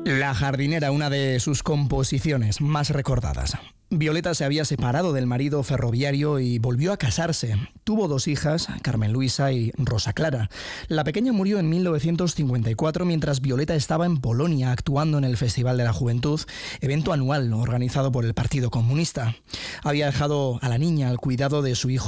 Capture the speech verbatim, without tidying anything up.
La jardinera, una de sus composiciones más recordadas. Violeta se había separado del marido ferroviario y volvió a casarse. Tuvo dos hijas, Carmen Luisa y Rosa Clara. La pequeña murió en mil novecientos cincuenta y cuatro mientras Violeta estaba en Polonia actuando en el Festival de la Juventud, evento anual organizado por el Partido Comunista. Había dejado a la niña al cuidado de su hijo